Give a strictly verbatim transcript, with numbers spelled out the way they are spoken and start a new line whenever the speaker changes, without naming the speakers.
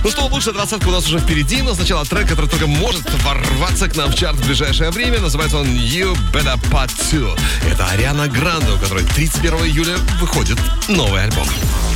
Ну что, лучшая двадцатка у нас уже впереди, но сначала трек, который только может ворваться к нам в чарт в ближайшее время. Называется он You Better Part Two. Это Ариана Гранде, у которой тридцать первого июля выходит новый альбом.